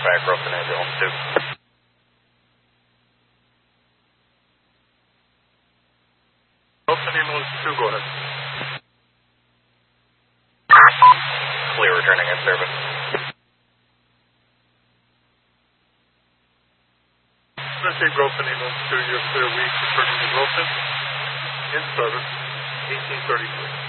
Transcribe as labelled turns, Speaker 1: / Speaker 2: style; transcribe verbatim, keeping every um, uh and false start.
Speaker 1: back, Rosen Ambulance two.
Speaker 2: Rosen Ambulance two, go ahead.
Speaker 1: Clear, returning in service.
Speaker 2: I'm going to say Rosen Ambulance two, you're clear, we returning to Rosen, in service, eighteen thirty-three.